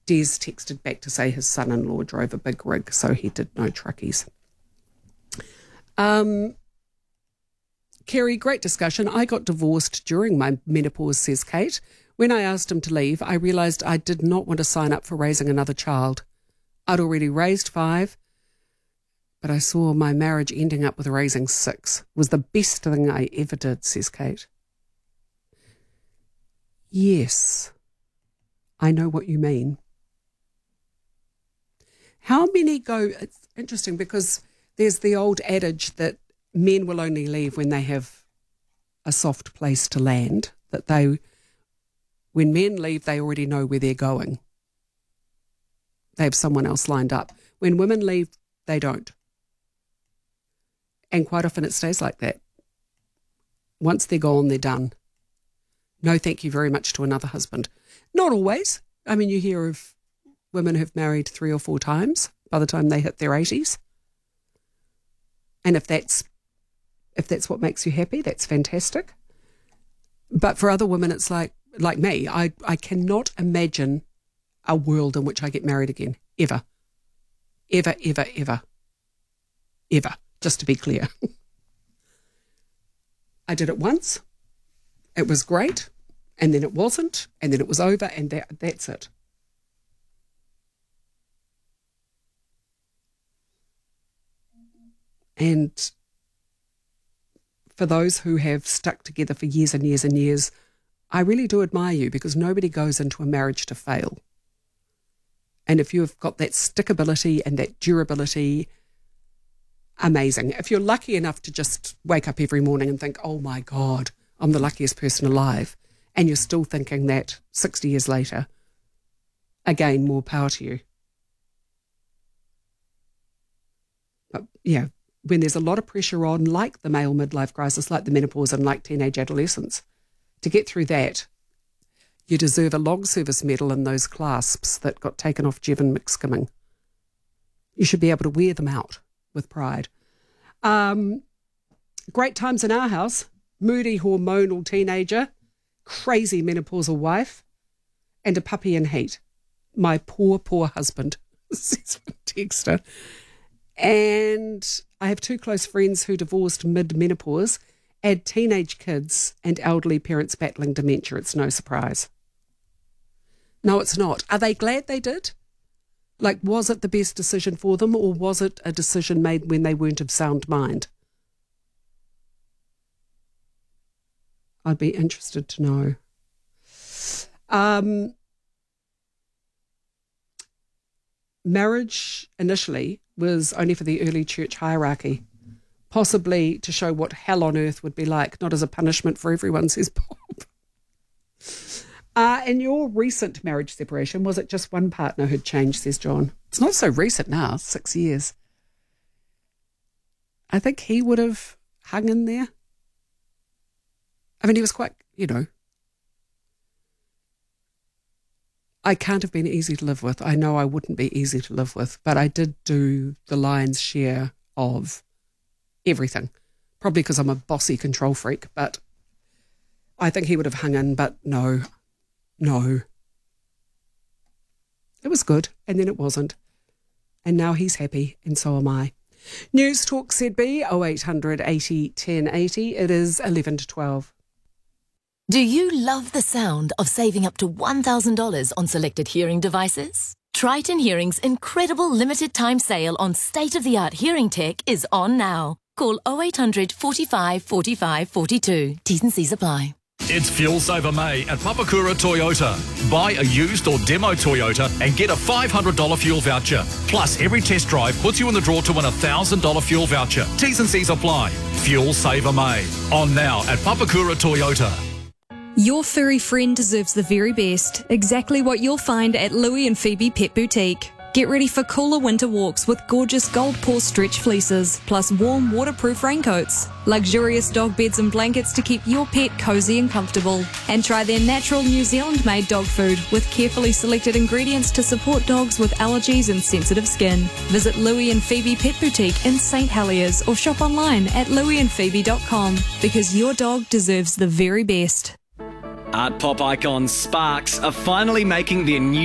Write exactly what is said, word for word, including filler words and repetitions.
Des texted back to say his son-in-law drove a big rig, so he did no truckies. Um, Kerry, great discussion. I got divorced during my menopause, says Kate. When I asked him to leave, I realised I did not want to sign up for raising another child. I'd already raised five, but I saw my marriage ending up with raising six. It was the best thing I ever did, says Kate. Yes, I know what you mean. How many go... It's interesting because there's the old adage that men will only leave when they have a soft place to land, that they... When men leave, they already know where they're going. They have someone else lined up. When women leave, they don't. And quite often it stays like that. Once they're gone, they're done. No thank you very much to another husband. Not always. I mean, you hear of women who've married three or four times by the time they hit their eighties. And if that's if that's what makes you happy, that's fantastic. But for other women, it's like, like me, I, I cannot imagine a world in which I get married again, ever. Ever, ever, ever. Ever, just to be clear. I did it once. It was great, and then it wasn't, and then it was over, and that, that's it. And for those who have stuck together for years and years and years, I really do admire you, because nobody goes into a marriage to fail. And if you've got that stickability and that durability, amazing. If you're lucky enough to just wake up every morning and think, oh my God, I'm the luckiest person alive, and you're still thinking that sixty years later, again, more power to you. But yeah, when there's a lot of pressure on, like the male midlife crisis, like the menopause, and like teenage adolescence, to get through that, you deserve a long service medal and those clasps that got taken off Jevon McSkimming. You should be able to wear them out with pride. Um, great times in our house. Moody hormonal teenager, crazy menopausal wife, and a puppy in heat. My poor, poor husband, says Texter. And I have two close friends who divorced mid-menopause. Add teenage kids and elderly parents battling dementia. It's no surprise. No, it's not. Are they glad they did? Like, was it the best decision for them, or was it a decision made when they weren't of sound mind? I'd be interested to know. Um, marriage initially was only for the early church hierarchy, possibly to show what hell on earth would be like, not as a punishment for everyone, says Bob. Uh, in your recent marriage separation, was it just one partner who'd changed, says John? It's not so recent now, six years. I think he would have hung in there. I mean, he was quite, you know, I can't have been easy to live with. I know I wouldn't be easy to live with, but I did do the lion's share of everything. Probably because I'm a bossy control freak, but I think he would have hung in, but no, no. It was good, and then it wasn't. And now he's happy, and so am I. News Talk Z B, oh eight hundred eighty ten eighty. It is eleven to twelve. Do you love the sound of saving up to one thousand dollars on selected hearing devices? Triton Hearing's incredible limited time sale on state-of-the-art hearing tech is on now. Call oh eight hundred forty-five forty-five forty-two. T's and C's apply. It's Fuel Saver May at Papakura Toyota. Buy a used or demo Toyota and get a five hundred dollars fuel voucher. Plus, every test drive puts you in the draw to win a one thousand dollars fuel voucher. T's and C's apply. Fuel Saver May. On now at Papakura Toyota. Your furry friend deserves the very best. Exactly what you'll find at Louie and Phoebe Pet Boutique. Get ready for cooler winter walks with gorgeous gold paw stretch fleeces, plus warm waterproof raincoats, luxurious dog beds and blankets to keep your pet cozy and comfortable. And try their natural New Zealand-made dog food with carefully selected ingredients to support dogs with allergies and sensitive skin. Visit Louie and Phoebe Pet Boutique in Saint Heliers or shop online at louie and phoebe dot com, because your dog deserves the very best. Art pop icons Sparks are finally making their new